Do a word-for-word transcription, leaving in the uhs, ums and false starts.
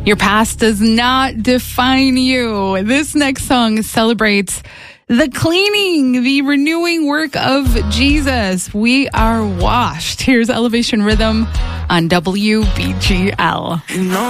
Your past does not define you. This next song celebrates the cleaning, the renewing work of Jesus. We are washed. Here's Elevation Rhythm on W B G L.